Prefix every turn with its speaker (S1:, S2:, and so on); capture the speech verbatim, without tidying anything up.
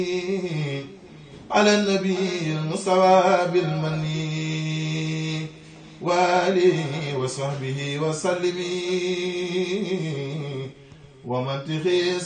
S1: على النبي المصطفى بالمني وآله وصحبه وسلم ومن تخيس